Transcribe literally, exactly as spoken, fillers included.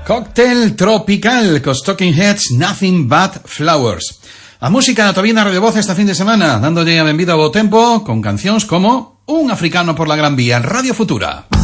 Cóctel tropical cos Talking Heads, Nothing But Flowers. A música todavía na Radio Voz esta fin de semana, dándolle a benvida ao bo tempo con cancións como Un africano por la Gran Vía en Radio Futura.